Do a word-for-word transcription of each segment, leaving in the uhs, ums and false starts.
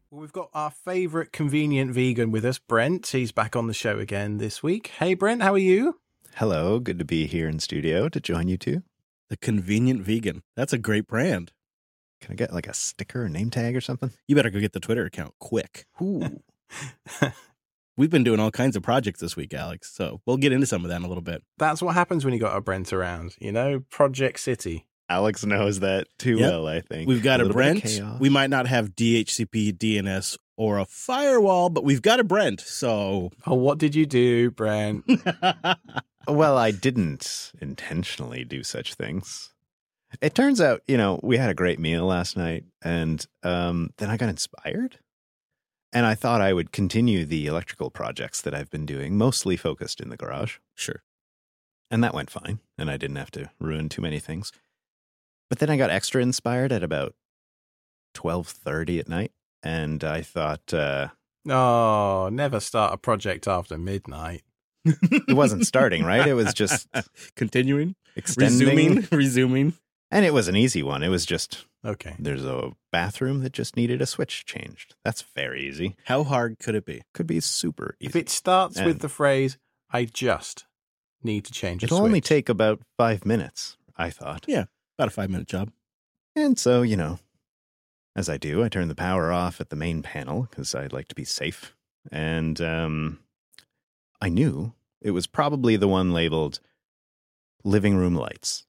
Well, we've got our favourite convenient vegan with us, Brent. He's back on the show again this week. Hey, Brent, how are you? Hello, good to be here in studio to join you two. The Convenient Vegan. That's a great brand. Can I get like a sticker or name tag or something? You better go get the Twitter account quick. Ooh. We've been doing all kinds of projects this week, Alex, so we'll get into some of that in a little bit. That's what happens when you got a Brent around, you know, Project City. Alex knows that too Yep. well, I think. We've got a, little bit of Brent. chaos. We might not have D H C P, D N S, or a firewall, but we've got a Brent, so... Oh, what did you do, Brent? Well, I didn't intentionally do such things. It turns out, you know, we had a great meal last night, and um, then I got inspired. And I thought I would continue the electrical projects that I've been doing, mostly focused in the garage. Sure. And that went fine, and I didn't have to ruin too many things. But then I got extra inspired at about twelve thirty at night, and I thought uh, Oh, never start a project after midnight. it wasn't starting, right? It was just Continuing, extending. resuming, resuming. And it was an easy one. It was just, Okay. there's a bathroom that just needed a switch changed. That's very easy. How hard could it be? Could be super easy. If it starts with And- the phrase, I just need to change a It'll switch. only take about five minutes, I thought. Yeah, about a five-minute job. And so, you know, as I do, I turn the power off at the main panel because I'd like to be safe. And um, I knew it was probably the one labeled living room lights,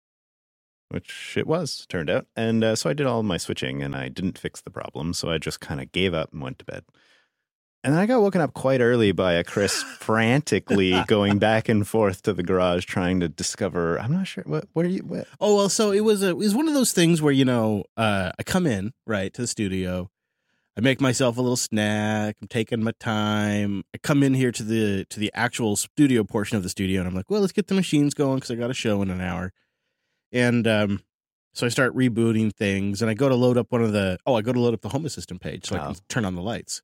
which it was, turned out. And uh, so I did all my switching and I didn't fix the problem. So I just kind of gave up and went to bed. And then I got woken up quite early by a Chris frantically going back and forth to the garage trying to discover, I'm not sure, what, what are you, what? Oh, well, so it was a, it was one of those things where, you know, uh, I come in, right, to the studio. I make myself a little snack. I'm taking my time. I come in here to the to the actual studio portion of the studio, and I'm like, well, let's get the machines going because I got a show in an hour. And um, so I start rebooting things, and I go to load up one of the, oh, I go to load up the Home Assistant page so I can Oh. turn on the lights.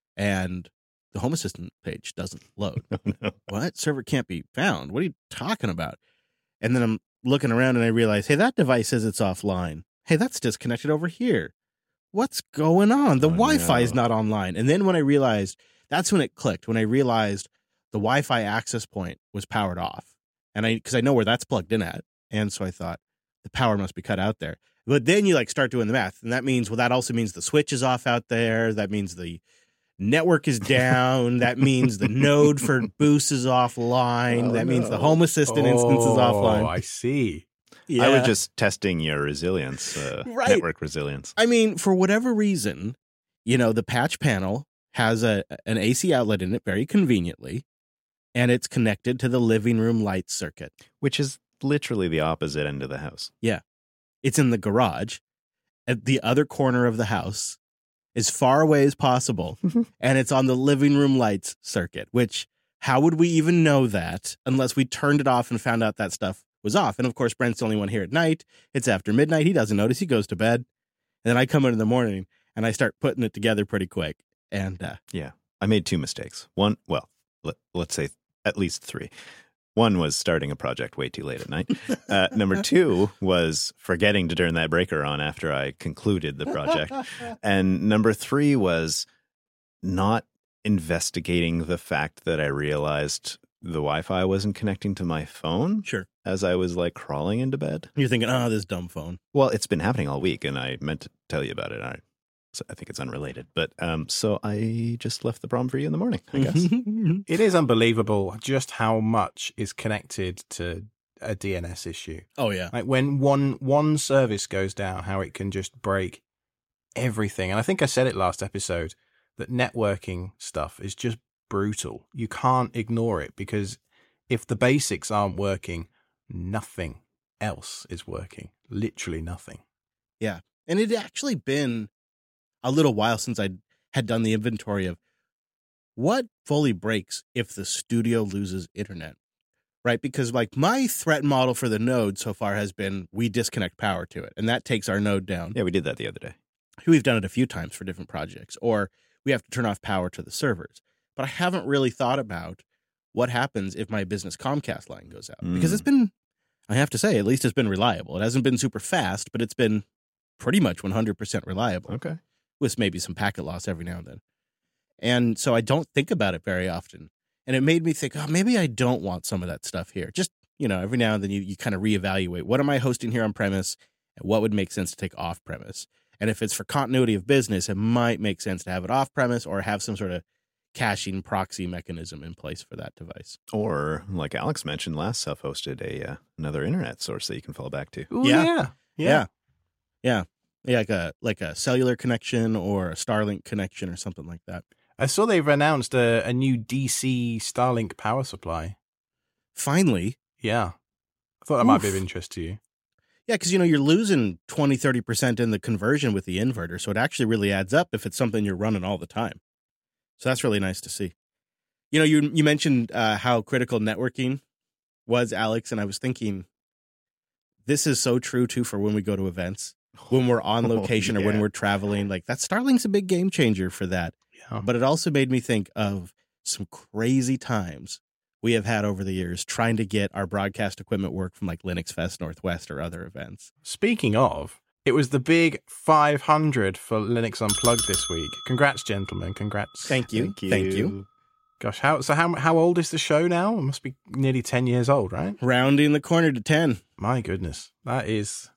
And the Home Assistant page doesn't load. Oh, no. What? Server can't be found. What are you talking about? And then I'm looking around and I realize, hey, that device says it's offline. Hey, that's disconnected over here. What's going on? The Oh, Wi-Fi is no. not online. And then when I realized, that's when it clicked. When I realized the Wi-Fi access point was powered off. And I, because I know where that's plugged in at. And so I thought the power must be cut out there. But then you like start doing the math. And that means, well, that also means the switch is off out there. That means the network is down. That means the node for Boost is offline. Oh, that means the no. Home Assistant instance is Oh, offline. I see. Yeah. I was just testing your resilience, uh, Right. network resilience. I mean, for whatever reason, you know, the patch panel has a an A C outlet in it very conveniently, and it's connected to the living room light circuit. Which is literally the opposite end of the house. It's in the garage at the other corner of the house, as far away as possible, and it's on the living room lights circuit, which how would we even know that unless we turned it off and found out that stuff was off? And of course, Brent's the only one here at night. It's after midnight. He doesn't notice. He goes to bed. And then I come in in the morning and I start putting it together pretty quick. And uh, Yeah. I made two mistakes. One, well, let, let's say at least three. One was starting a project way too late at night. Uh, number two was forgetting to turn that breaker on after I concluded the project. And number three was not investigating the fact that I realized the Wi-Fi wasn't connecting to my phone sure, as I was like crawling into bed. you're thinking, oh, this dumb phone. Well, it's been happening all week, and I meant to tell you about it. I, so I think it's unrelated, but um, so I just left the problem for you in the morning, I guess. It is unbelievable just how much is connected to a D N S issue. Oh, yeah. Like when one one service goes down, how it can just break everything. And I think I said it last episode that networking stuff is just brutal. You can't ignore it because if the basics aren't working, nothing else is working. Literally nothing. And it had actually been a little while since I had done the inventory of what fully breaks if the studio loses internet, right? Because like my threat model for the node so far has been we disconnect power to it, and that takes our node down. Yeah, we did that the other day. We've done it a few times for different projects, or we have to turn off power to the servers. But I haven't really thought about what happens if my business Comcast line goes out, because it's been, I have to say, at least it's been reliable. It hasn't been super fast, but it's been pretty much one hundred percent reliable. Okay. with maybe some packet loss every now and then. And so I don't think about it very often. And it made me think, oh, maybe I don't want some of that stuff here. Just, you know, every now and then you, you kind of reevaluate. What am I hosting here on premise? And what would make sense to take off premise? And if it's for continuity of business, it might make sense to have it off premise or have some sort of caching proxy mechanism in place for that device. Or, like Alex mentioned, last self-hosted a uh, another internet source that you can fall back to. Ooh, Yeah. yeah. Yeah. Yeah. Yeah. Like a, like a cellular connection or a Starlink connection or something like that. I saw they've announced a, a new D C Starlink power supply. Finally. Yeah. I thought that might be of Oof. interest to you. Yeah, because, you know, you're losing twenty, thirty percent in the conversion with the inverter. So it actually really adds up if it's something you're running all the time. So that's really nice to see. You know, you you mentioned uh, how critical networking was, Alex, and I was thinking this is so true, too, for when we go to events, when we're on location Oh, or when yeah. we're traveling. Like, that Starlink's a big game changer for that. Yeah. But it also made me think of some crazy times we have had over the years trying to get our broadcast equipment work from like Linux Fest Northwest or other events. Speaking of, it was the big five hundred for Linux Unplugged this week. Congrats, gentlemen. Congrats. Thank you. Thank you. Thank you. Gosh, how so? How how old is the show now? It must be nearly ten years old, right? Rounding the corner to ten. My goodness, that is,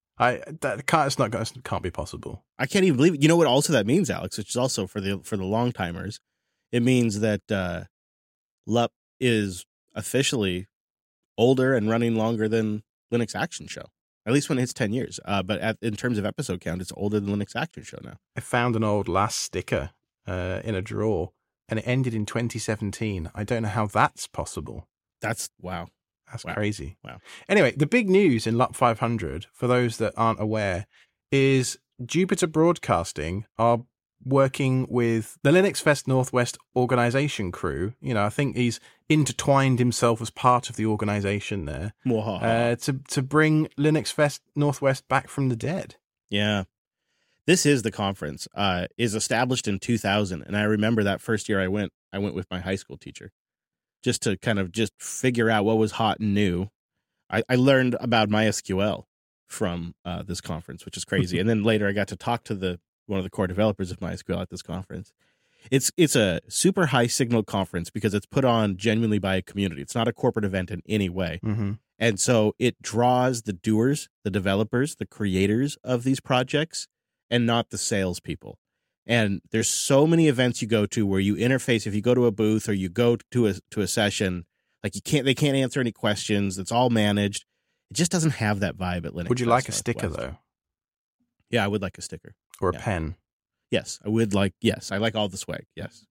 I that can't. It's not. It can't be possible. I can't even believe it. You know what also that means, Alex, which is also for the for the long timers. It means that uh, L U P is officially older and running longer than Linux Action Show. At least when it hits ten years. Uh, but at, in terms of episode count, it's older than Linux Action Show now. I found an old last sticker uh, in a drawer, and it ended in twenty seventeen. I don't know how that's possible. That's wow. That's Wow. crazy. Wow. Anyway, the big news in L U P five hundred, for those that aren't aware, is Jupiter Broadcasting are working with the Linux Fest Northwest organization crew. You know, I think he's intertwined himself as part of the organization there uh, to, to bring Linux Fest Northwest back from the dead. Yeah. This is the conference. Uh, is established in two thousand. And I remember that first year I went, I went with my high school teacher just to kind of just figure out what was hot and new. I, I learned about MySQL from uh, this conference, which is crazy. And then later I got to talk to the one of the core developers of MySQL at this conference. It's it's a super high signal conference because it's put on genuinely by a community. It's not a corporate event in any way. Mm-hmm. And so it draws the doers, the developers, the creators of these projects, and not the salespeople. And there's so many events you go to where you interface. If you go to a booth or you go to a to a session, like you can't, they can't answer any questions. It's all managed. It just doesn't have that vibe at Linux. Would you Fest like a sticker, Northwest. though? Yeah, I would like a sticker. Or a Yeah. pen? Yes, I would like. Yes, I like all the swag. Yes.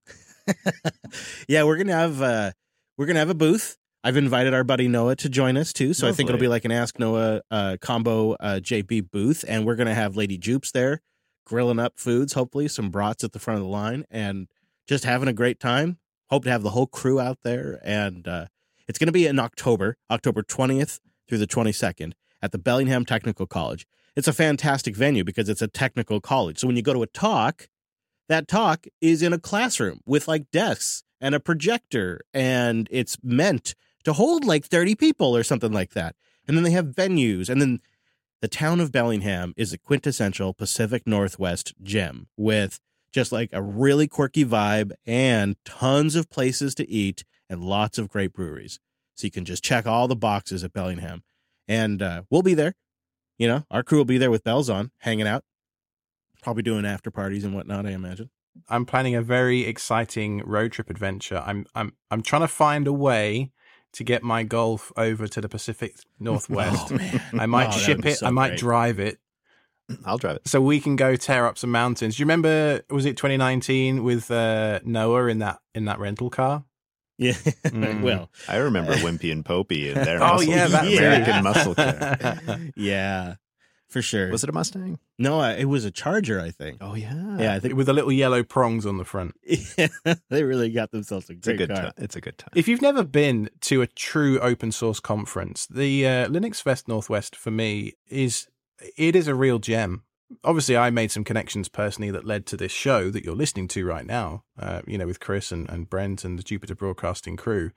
Yeah, we're gonna have uh, we're gonna have a booth. I've invited our buddy Noah to join us too, so I think it'll Lovely. be like an Ask Noah uh, combo uh, J B booth, and we're gonna have Lady Jupes there, grilling up foods, hopefully some brats at the front of the line, and just having a great time. Hope to have the whole crew out there, and uh, it's gonna be in October, October twentieth through the twenty-second at the Bellingham Technical College. It's a fantastic venue because it's a technical college. So when you go to a talk, that talk is in a classroom with like desks and a projector, and it's meant to hold like thirty people or something like that. And then they have venues. And then the town of Bellingham is a quintessential Pacific Northwest gem with just like a really quirky vibe and tons of places to eat and lots of great breweries. So you can just check all the boxes at Bellingham. And uh, we'll be there. You know, our crew will be there with bells on, hanging out, probably doing after parties and whatnot, I imagine. I'm planning a very exciting road trip adventure. I'm I'm I'm trying to find a way to get my Golf over to the Pacific Northwest. Oh, man. I might Oh, that ship would be it. so I might great. drive it. I'll drive it. So we can go tear up some mountains. Do you remember, was it twenty nineteen with uh, Noah in that in that rental car? Yeah. Mm. Well, I remember Wimpy and Popey and their Oh, muscle, yeah, that American yeah. muscle car. yeah, for sure. Was it a Mustang? No, uh, it was a Charger, I think. Oh yeah, Yeah, I think With the little yellow prongs on the front. they really got themselves a It's a great good car. time. It's a good time. If you've never been to a true open source conference, the uh, Linux Fest Northwest for me is it is a real gem. Obviously, I made some connections personally that led to this show that you're listening to right now. Uh, you know, with Chris and, and Brent and the Jupiter Broadcasting crew.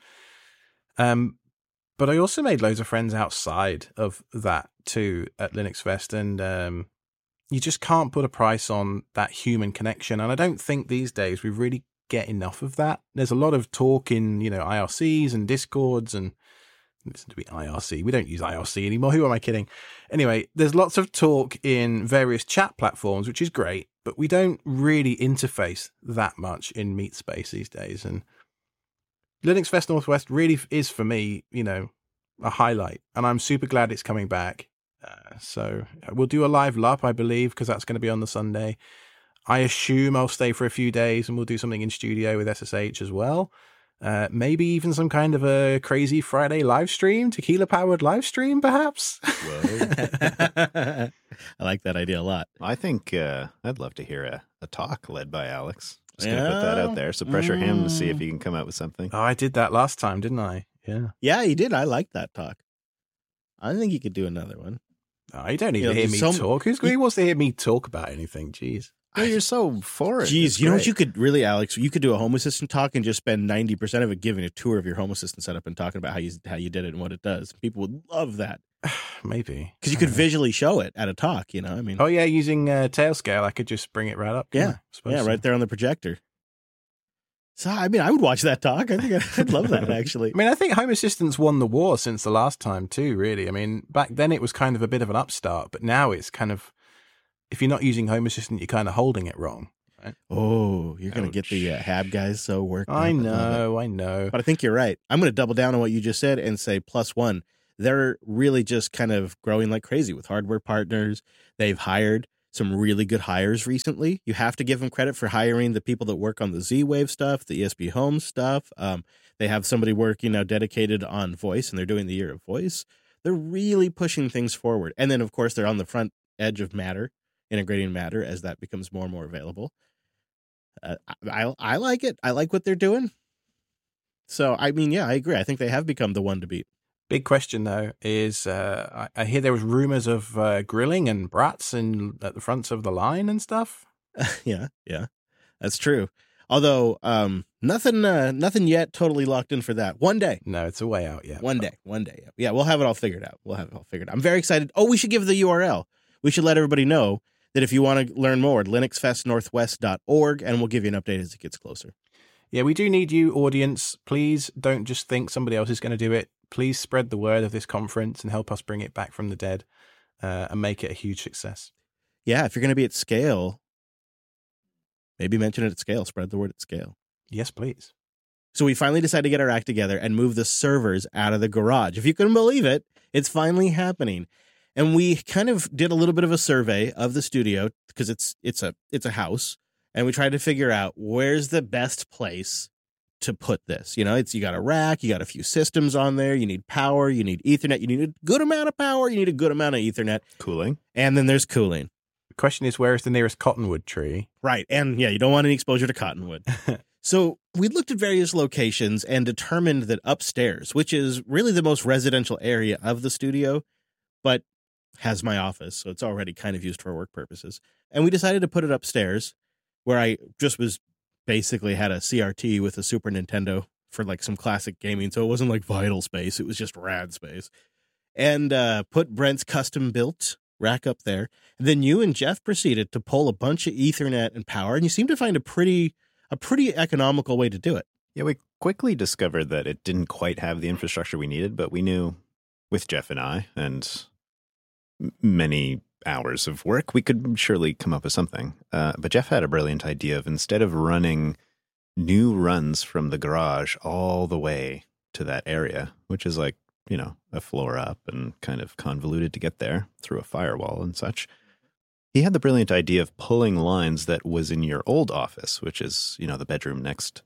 Um, but I also made loads of friends outside of that too at Linux Fest, and um, you just can't put a price on that human connection. And I don't think these days we really get enough of that. There's a lot of talk in, you know, I R Cs and Discords and listen to be I R C. We don't use I R C anymore. Who am I kidding? Anyway, there's lots of talk in various chat platforms, which is great, but we don't really interface that much in meet space these days. And Linux Fest Northwest really is, for me, you know, a highlight. And I'm super glad it's coming back. Uh, so we'll do a live L U P, I believe, because that's going to be on the Sunday. I assume I'll stay for a few days and we'll do something in studio with S S H as well. Uh, maybe even some kind of a crazy Friday live stream, tequila powered live stream, perhaps. Whoa. I like that idea a lot. I think uh, I'd love to hear a, a talk led by Alex. Just gonna Yeah. put that out there. So pressure mm. him to see if Mm. he can come out with something. Oh, I did that last time, didn't I? Yeah. Yeah, he did. I like that talk. I think he could do another one. Oh, you don't need You to know, hear me some- talk. Who's, who wants to hear me talk about anything? Jeez. Oh, you're so for it. Jeez, It's you know what great. you could really, Alex? You could do a Home Assistant talk and just spend ninety percent of it giving a tour of your Home Assistant setup and talking about how you how you did it and what it does. People would love that Maybe. because you could visually show it at a talk. You know, I mean, Oh, yeah, using uh, Tailscale, I could just bring it right up. Yeah. couldn't I? Suppose yeah, so. right there on the projector. So, I mean, I would watch that talk. I think I'd, I'd love that, actually. I mean, I think Home Assistant's won the war since the last time too, really. I mean, back then it was kind of a bit of an upstart, but now it's kind of, if you're not using Home Assistant, you're kind of holding it wrong. Right? Oh, you're going to get the uh, Ouch. Hab guys so worked up. I love it. know, I know. But I think you're right. I'm going to double down on what you just said and say plus one. They're really just kind of growing like crazy with hardware partners. They've hired some really good hires recently. You have to give them credit for hiring the people that work on the Z-Wave stuff, the E S P Home stuff. Um, they have somebody working now dedicated on voice, and they're doing the year of voice. They're really pushing things forward. And then, of course, they're on the front edge of Matter, integrating Matter as that becomes more and more available. Uh, I I like it. I like what they're doing. So, I mean, yeah, I agree. I think they have become the one to beat. Big question, though, is uh, I, I hear there was rumors of uh, grilling and brats in, at the fronts of the line and stuff. yeah, yeah, that's true. Although, um, nothing, uh, nothing yet totally locked in for that. One day. No, it's a way out yet. One day. One day. Yeah, we'll have it all figured out. We'll have it all figured out. I'm very excited. Oh, we should give the U R L. We should let everybody know that if you want to learn more, linux fest northwest dot org, and we'll give you an update as it gets closer. Yeah, we do need you, audience. Please don't just think somebody else is going to do it. Please spread the word of this conference and help us bring it back from the dead uh, and make it a huge success. Yeah, if you're going to be at scale, maybe mention it at scale. Spread the word at scale. Yes, please. So we finally decided to get our act together and move the servers out of the garage. If you couldn't believe it, it's finally happening. And we kind of did a little bit of a survey of the studio because it's it's a it's a house, and we tried to figure out where's the best place to put this. You know, it's you got a rack, you got a few systems on there, you need power, you need Ethernet, you need a good amount of power, you need a good amount of Ethernet, Cooling. and then there's cooling. The question is, where is the nearest cottonwood tree? Right. And yeah, you don't want any exposure to cottonwood. So we looked at various locations and determined that upstairs, which is really the most residential area of the studio, but has my office, so it's already kind of used for work purposes. And we decided to put it upstairs where I just was basically had a C R T with a Super Nintendo for like some classic gaming. So it wasn't like vital space. It was just rad space. And uh, put Brent's custom built rack up there. And then you and Jeff proceeded to pull a bunch of Ethernet and power. And you seem to find a pretty, a pretty economical way to do it. Yeah, we quickly discovered that it didn't quite have the infrastructure we needed, but we knew with Jeff and I and m- many hours of work, we could surely come up with something. Uh, but Jeff had a brilliant idea of instead of running new runs from the garage all the way to that area, which is like, you know, a floor up and kind of convoluted to get there through a firewall and such. He had the brilliant idea of pulling lines that was in your old office, which is, you know, the bedroom next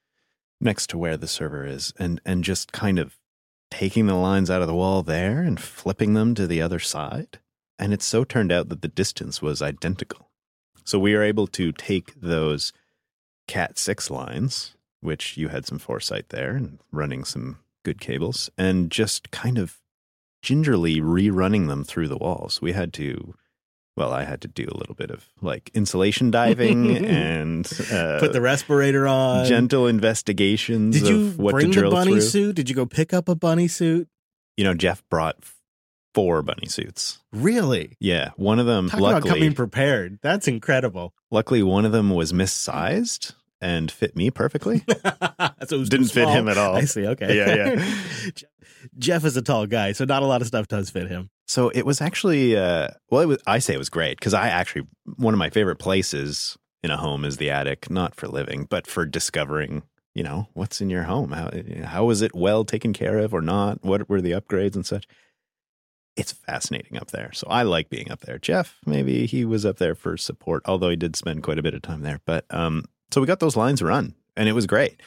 next to where the server is, and and just kind of taking the lines out of the wall there and flipping them to the other side. And it so turned out that the distance was identical. So we were able to take those Cat six lines, which you had some foresight there and running some good cables, and just kind of gingerly rerunning them through the walls. We had to, well, I had to do a little bit of like insulation diving and uh, Put the respirator on. gentle investigations Did you of what bring to drill the bunny through. suit? Did you go pick up a bunny suit? You know, Jeff brought four bunny suits. Really? Yeah, one of them, Talk about luckily, coming prepared. That's incredible. luckily one of them was missized and fit me perfectly. So it was Didn't too fit small. him at all. I see. Okay. Yeah, yeah. Jeff is a tall guy, so not a lot of stuff does fit him. So it was actually, uh, well, it was, I say it was great because I actually, one of my favorite places in a home is the attic, not for living, but for discovering, you know, what's in your home. How, how is it well taken care of or not? What were the upgrades and such? It's fascinating up there. So I like being up there. Jeff, maybe he was up there for support, although he did spend quite a bit of time there. But um, so we got those lines run and it was great.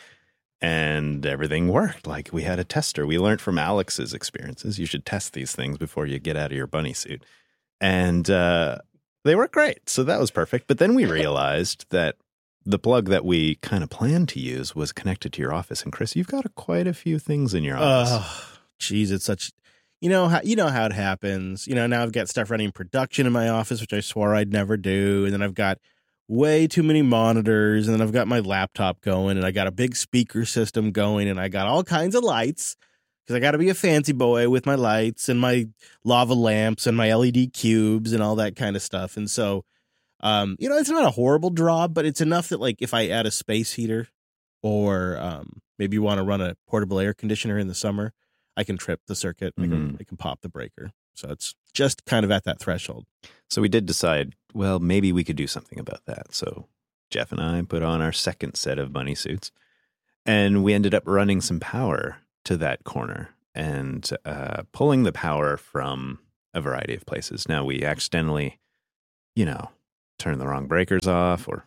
And everything worked. Like we had a tester. We learned from Alex's experiences. You should test these things before you get out of your bunny suit. And uh, they worked great. So that was perfect. But then we realized that the plug that we kind of planned to use was connected to your office. And Chris, you've got a, quite a few things in your office. Oh, geez, it's such. You know how you know how it happens. You know, now I've got stuff running production in my office, which I swore I'd never do, and then I've got way too many monitors, and then I've got my laptop going, and I got a big speaker system going, and I got all kinds of lights because I got to be a fancy boy with my lights and my lava lamps and my L E D cubes and all that kind of stuff. And so, um, you know, it's not a horrible draw, but it's enough that like if I add a space heater or um, maybe you want to run a portable air conditioner in the summer, I can trip the circuit. I can, Mhm. I can pop the breaker. So it's just kind of at that threshold. So we did decide, well, maybe we could do something about that. So Jeff and I put on our second set of bunny suits, and we ended up running some power to that corner and uh, pulling the power from a variety of places. Now, we accidentally, you know, turned the wrong breakers off or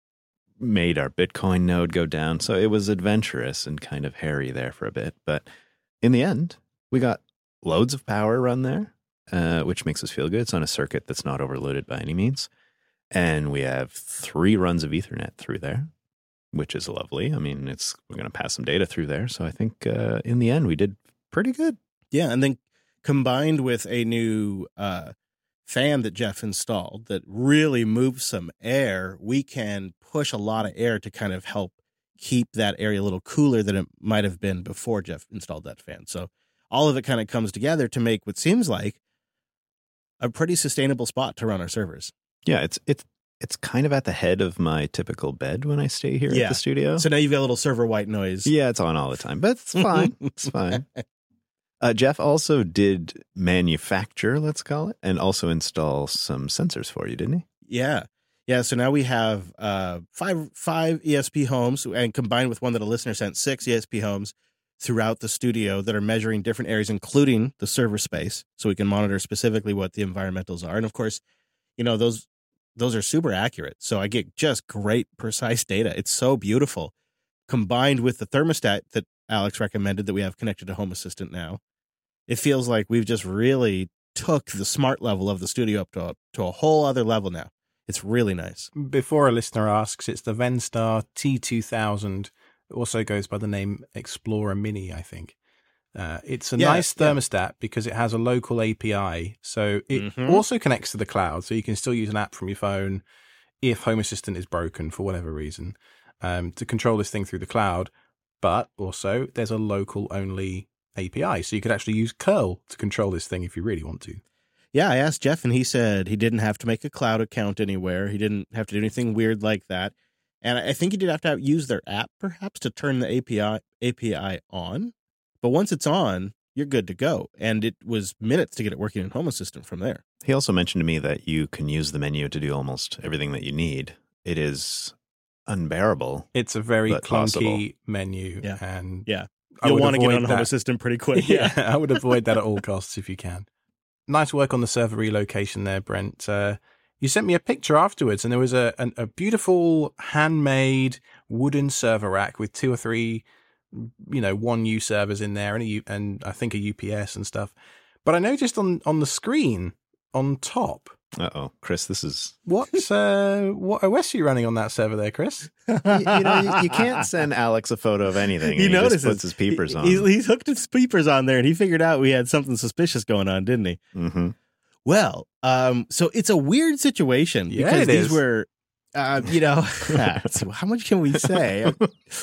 made our Bitcoin node go down. So it was adventurous and kind of hairy there for a bit. But in the end, we got loads of power run there, uh, which makes us feel good. It's on a circuit that's not overloaded by any means. And we have three runs of Ethernet through there, which is lovely. I mean, it's we're going to pass some data through there. So I think uh, in the end, we did pretty good. Yeah, and then combined with a new uh, fan that Jeff installed that really moves some air, we can push a lot of air to kind of help keep that area a little cooler than it might have been before Jeff installed that fan. So all of it kind of comes together to make what seems like a pretty sustainable spot to run our servers. Yeah, it's it's it's kind of at the head of my typical bed when I stay here Yeah. at the studio. So now you've got a little server white noise. Yeah, it's on all the time, but it's fine. It's fine. Uh, Jeff also did manufacture, let's call it, and also install some sensors for you, didn't he? Yeah. Yeah. So now we have uh, five five E S P homes, and combined with one that a listener sent, six E S P homes throughout the studio that are measuring different areas, including the server space, so we can monitor specifically what the environmentals are. And of course, you know, those those are super accurate. So I get just great, precise data. It's so beautiful. Combined with the thermostat that Alex recommended that we have connected to Home Assistant now, it feels like we've just really took the smart level of the studio up to a, to a whole other level now. It's really nice. Before a listener asks, it's the Venstar T two thousand. It also goes by the name Explorer Mini, I think. Uh, it's a Yeah, nice yeah. thermostat because it has a local A P I. So it Mhm. also connects to the cloud. So you can still use an app from your phone if Home Assistant is broken for whatever reason um, to control this thing through the cloud. But also there's a local only A P I. So you could actually use curl to control this thing if you really want to. Yeah, I asked Jeff, and he said he didn't have to make a cloud account anywhere. He didn't have to do anything weird like that. And I think he did have to use their app, perhaps, to turn the A P I A P I on. But once it's on, you're good to go. And it was minutes to get it working in Home Assistant from there. He also mentioned to me that you can use the menu to do almost everything that you need. It is unbearable. It's a very But clunky possible. menu. Yeah. And Yeah. I You'll would want to get avoid on Home that. Assistant pretty quick. Yeah, I would avoid that at all costs if you can. Nice work on the server relocation there, Brent. Uh, you sent me a picture afterwards, and there was a, a, a beautiful handmade wooden server rack with two or three, you know, one U servers in there, and a U, and I think a U P S and stuff. But I noticed on, on the screen on top, Uh-oh. Chris, this is... what uh, what O S are you running on that server there, Chris? you, you know, you, you can't send Alex a photo of anything. He and notices. He just puts his peepers on. He, he's hooked his peepers on there, and he figured out we had something suspicious going on, didn't he? Mm-hmm. Well, um, so it's a weird situation Yeah, because it these is. were, uh, you know, so how much can we say?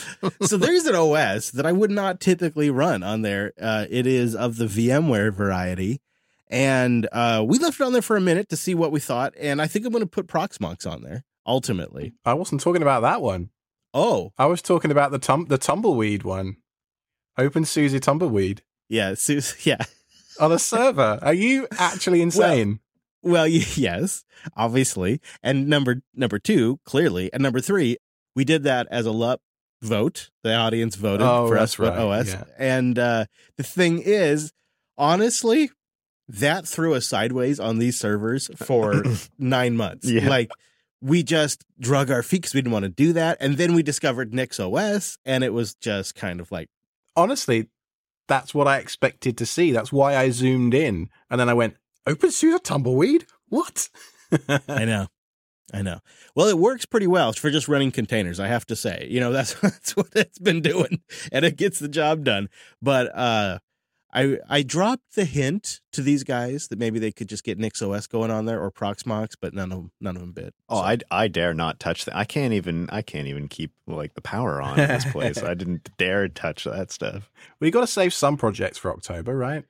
So there's an O S that I would not typically run on there. Uh, it is of the VMware variety, And uh, we left it on there for a minute to see what we thought. And I think I'm going to put Proxmox on there, ultimately. I wasn't talking about that one. Oh. I was talking about the tum- the tumbleweed one. OpenSUSE tumbleweed. Yeah, yeah. On a server. Are you actually insane? Well, well, yes, obviously. And number number two, clearly. And number three, we did that as a L U P vote. The audience voted oh, for that's us, right. O S. Yeah. And uh, the thing is, honestly, that threw us sideways on these servers for nine months. Yeah. Like, we just drug our feet because we didn't want to do that. And then we discovered NixOS, and it was just kind of like... Honestly, that's what I expected to see. That's why I zoomed in. And then I went, OpenSUSE tumbleweed? What? I know. I know. Well, it works pretty well for just running containers, I have to say. You know, that's, that's what it's been doing, and it gets the job done. But uh, I I dropped the hint to these guys that maybe they could just get NixOS going on there or Proxmox, but none of them, none of them bit. Oh, So- I, I dare not touch that. I can't even I can't even keep like the power on in this place. I didn't dare touch that stuff. Well, you got to save some projects for October, right?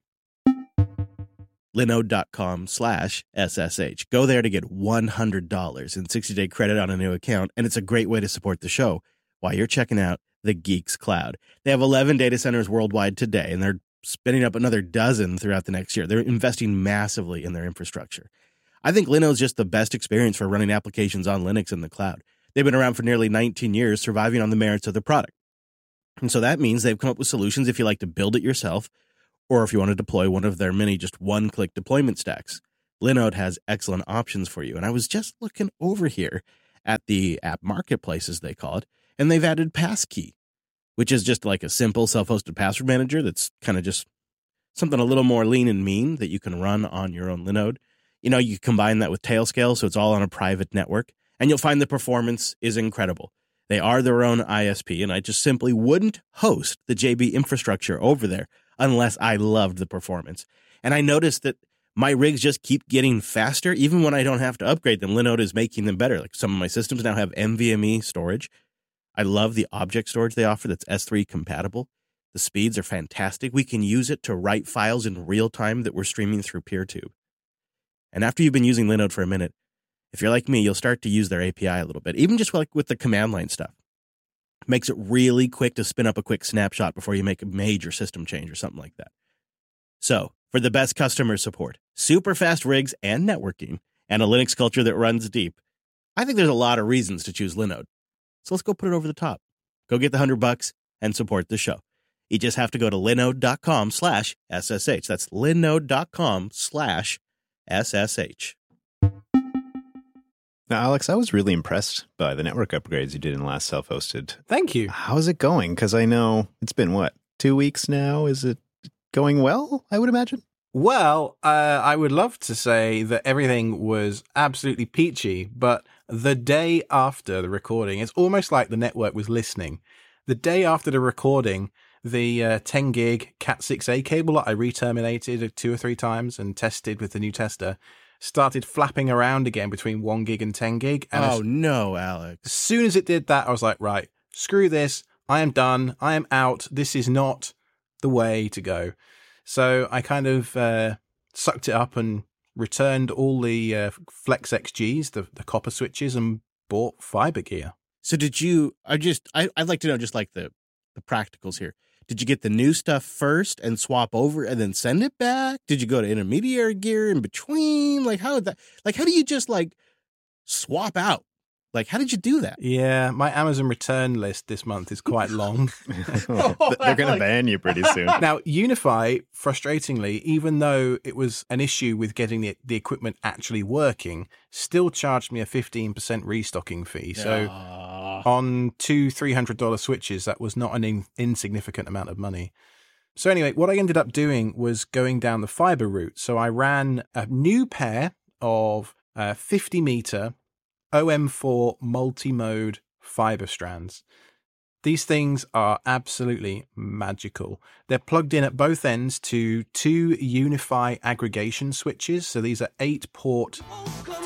Linode.com slash SSH. Go there to get one hundred dollars in sixty-day credit on a new account, and it's a great way to support the show while you're checking out the Geeks Cloud. They have eleven data centers worldwide today, and they're spinning up another dozen throughout the next year. They're investing massively in their infrastructure. I think Linode's just the best experience for running applications on Linux in the cloud. They've been around for nearly nineteen years, surviving on the merits of their product. And so that means they've come up with solutions if you like to build it yourself, or if you want to deploy one of their many just one-click deployment stacks. Linode has excellent options for you. And I was just looking over here at the app marketplace, as they call it, and they've added Passkey, which is just like a simple self-hosted password manager that's kind of just something a little more lean and mean that you can run on your own Linode. You know, you combine that with Tailscale, so it's all on a private network, and you'll find the performance is incredible. They are their own I S P, and I just simply wouldn't host the J B infrastructure over there unless I loved the performance. And I noticed that my rigs just keep getting faster, even when I don't have to upgrade them. Linode is making them better. Like some of my systems now have NVMe storage. I love the object storage they offer that's S three compatible. The speeds are fantastic. We can use it to write files in real time that we're streaming through PeerTube. And after you've been using Linode for a minute, if you're like me, you'll start to use their A P I a little bit, even just like with the command line stuff. It makes it really quick to spin up a quick snapshot before you make a major system change or something like that. So, for the best customer support, super fast rigs and networking, and a Linux culture that runs deep, I think there's a lot of reasons to choose Linode. So let's go put it over the top. Go get the hundred bucks and support the show. You just have to go to linode.com slash SSH. That's linode.com slash SSH. Now, Alex, I was really impressed by the network upgrades you did in the last self-hosted. Thank you. How's it going? Because I know it's been, what, two weeks now? Is it going well, I would imagine? Well, uh, I would love to say that everything was absolutely peachy, but the day after the recording, it's almost like the network was listening. The day after the recording, the uh, ten gig Cat six A cable that I re-terminated two or three times and tested with the new tester started flapping around again between one gig and ten gig. And Oh, as, no, Alex. as soon as it did that, I was like, right, screw this. I am done. I am out. This is not the way to go. So I kind of uh, sucked it up and returned all the uh, Flex X Gs, the, the copper switches, and bought fiber gear. So did you, I just, I, I'd like to know just like the, the practicals here. Did you get the new stuff first and swap over and then send it back? Did you go to intermediary gear in between? Like how did that, like how do you just like swap out? Like how did you do that? Yeah, my Amazon return list this month is quite long. They're going to ban you pretty soon. Now, Unify, frustratingly, even though it was an issue with getting the, the equipment actually working, still charged me a fifteen percent restocking fee. So Uh, on two three hundred dollars switches, that was not an in, insignificant amount of money. So anyway, what I ended up doing was going down the fiber route. So I ran a new pair of uh, fifty meter O M four multi-mode fiber strands. These things are absolutely magical. They're plugged in at both ends to two Unify aggregation switches. So these are eight port